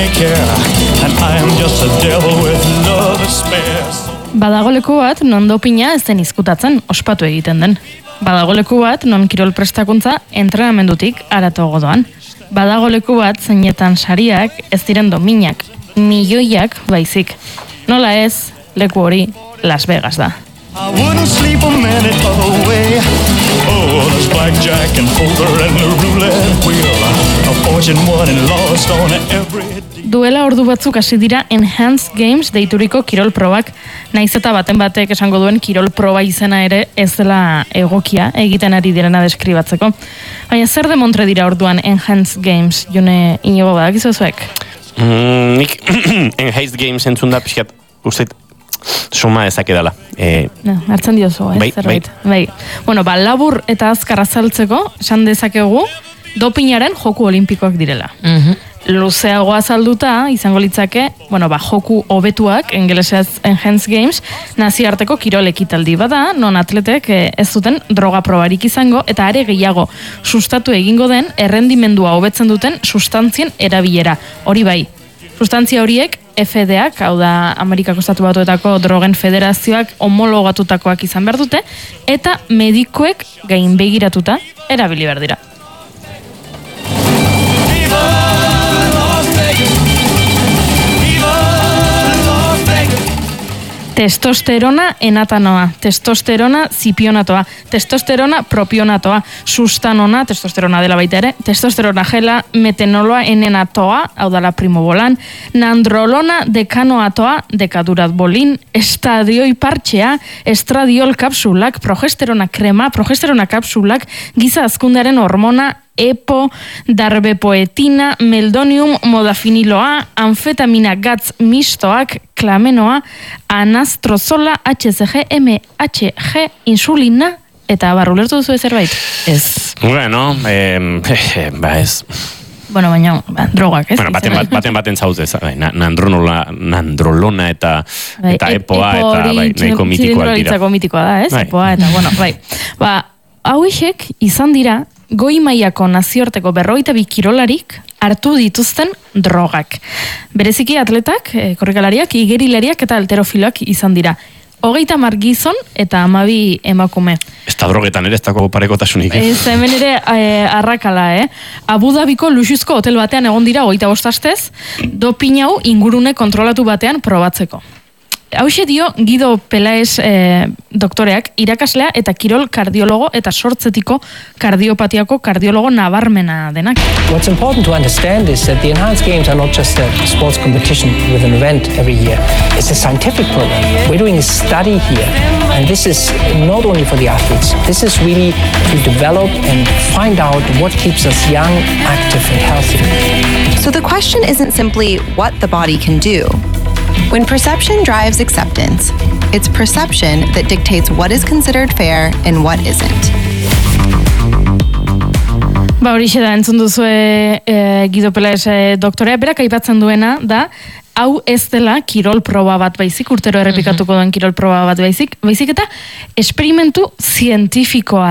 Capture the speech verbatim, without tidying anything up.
Badago leku bat non dopina ez den izkutatzen, ospatu egiten den. Badago leku bat non kirol prestakuntza entrenamendutik haratago doan. Badago leku bat zeinetan sariak ez diren dominak, milioiak baizik. Nola ez, leku hori Las Vegas da. I wouldn't sleep a minute away. Oh, there's blackjack and poker and the roulette wheel. A fortune won and lost on every deal. Duela ordu batzuk hasi dira Enhanced Games deituriko kirol probak. Naiz eta baten batek esango duen kirol proba izena ere ez dela egokia egiten ari direna deskribatzeko. Baina zer demontre dira orduan Enhanced Games, Jone Inigo badakizu zuek? Mm, nik Enhanced Games entzun da pixkat usteit suma ezake dela. Eh, no, hartzen diozu, eh? Bai, zerbait. Bai. Bueno, ba, labur eta azkar azaltzeko, esan dezakegu, dopinaren joku olimpikoak direla. Mhm. Luzeago azalduta, izango litzake, bueno, ba, joku hobetuak, ingelesez Enhanced Games, nazioarteko kirol ekitaldi bada, non atletek ez zuten droga probarik izango, eta are gehiago sustatu egingo den, errendimendua hobetzen duten sustantzien erabilera. Hori bai, sustantzia horiek F D A, hau da Amerikako Estatu Batuetako drogen federazioak homologatutakoak izan behar dute, eta medikuek gain begiratuta erabili behar dira. Testosterona enatanoa, testosterona zipionatoa, testosterona propionatoa, sustanona, testosterona dela baita ere, testosterona gela, metenoloa enenatoa, hau dala primobolan, nandrolona dekanoatoa, dekadurat bolin, estadioi partxea, estradiol kapsulak, progesterona krema, progesterona kapsulak, giza azkundearen hormona, epo, darbepoetina, meldonium, modafiniloa, anfetamina gatz mistoak, klamenoa, anastrozola, H C G, M H G, insulina, eta barru lertu duzu zerbait? Ez. Bueno, eh, eh, ba ez. Bueno, baina, ba, drogak, ez? Bueno, baten, bat, baten baten zauz ez, bai, nandrolona, nandrolona eta, bai, eta e, epoa, epo eta bai, nahiko mitikoak dira. mitikoa da, ez? Bai. Epoa, eta, bueno, bai. Ba, hauexek izan dira, goi mailako nazioarteko berrogeita bi kirolarik hartu dituzten drogak. Bereziki atletak, eh, korrikalariak, igerilariak eta alterofiloak izan dira. Hogeita hamar gizon eta hamabi emakume. Ez da drogetan ere ez dago parekotasunik. Ez hemen ere eh, arrakala, eh? Abu Dhabiko luxuzko hotel batean egon dira hogeita bost astez, dopin hau ingurune kontrolatu batean probatzeko. Hauxe dio Guido Pelaez eh, doktoreak, irakaslea eta kirol kardiologo eta sortzetiko kardiopatiako kardiologo nabarmena denak. What's important to understand is that the Enhanced Games are not just a sports competition with an event every year. It's a scientific program. We're doing a study here, and this is not only for the athletes. This is really to develop and find out what keeps us young, active, and healthy. So the question isn't simply what the body can do. When perception drives acceptance, it's perception that dictates what is considered fair and what isn't. Ba horixe da, entzun duzu e, Guido Pelaez e, doktorea, berak aipatzen duena da, hau ez dela kirol proba bat baizik, urtero errepikatuko duen kirol proba bat baizik, baizik eta esperimentu zientifikoa